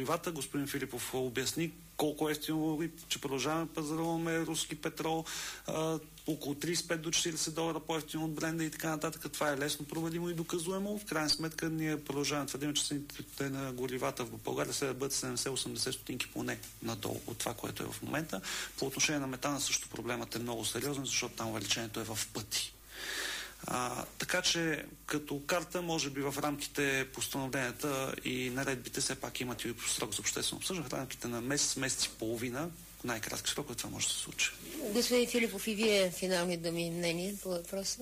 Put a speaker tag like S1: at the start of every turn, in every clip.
S1: горивата. Господин Филипов обясни колко ефтино, че продължаваме да пазаруваме руски петрол, около 35 до 40 долара по-ефтино от бренда и така нататък. Това е лесно проведимо и доказуемо. В крайна сметка ние продължаваме твърдим, че цените на горивата в България следва да бъдат 70-80 стотинки поне надолу от това, което е в момента. По отношение на метана също проблемът е много сериозен, защото там увеличението е в пъти. Така че като карта, може би в рамките постановленията и наредбите все пак имат и срок за обществено обсъждане, в рамките на месец и половина, най-кратки срок, това може да се случи.
S2: Господин Филипов, и вие финални думи и мнение по въпроса?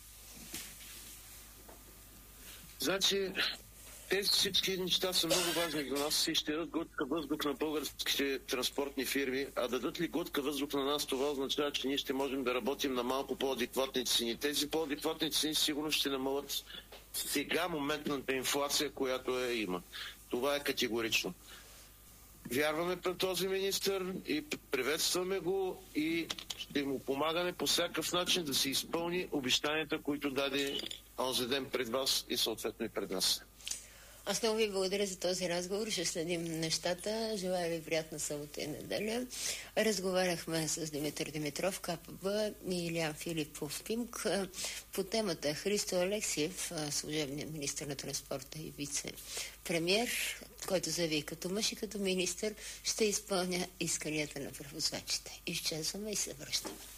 S3: Значи, тези всички неща са много важни за нас и ще дадат глътка въздух на българските транспортни фирми, а дадат ли глътка въздух на нас, това означава, че ние ще можем да работим на малко по-адекватни цени. Тези по-адекватни цени сигурно ще намалят сега моментната инфлация, която има. Това е категорично. Вярваме пред този министър и приветстваме го и ще му помагаме по всякакъв начин да се изпълни обещанията, които даде онзи ден пред вас и съответно и пред нас.
S2: Аз много ви благодаря за този разговор. Ще следим нещата. Желая ви приятна събота и неделя. Разговаряхме с Димитър Димитров, КПБ и Илиян Филипов, ПИМК по темата Христо Алексиев, служебният министър на транспорта и вице-премиер, който заяви като мъж и като министър ще изпълня исканията на превозвачите. Изчезваме и се връщаме.